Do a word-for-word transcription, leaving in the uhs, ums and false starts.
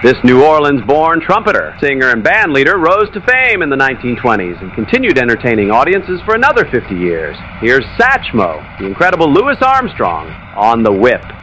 This New Orleans-born trumpeter, singer, and band leader rose to fame in the nineteen twenties and continued entertaining audiences for another fifty years. Here's Satchmo, the incredible Louis Armstrong, on the Whip.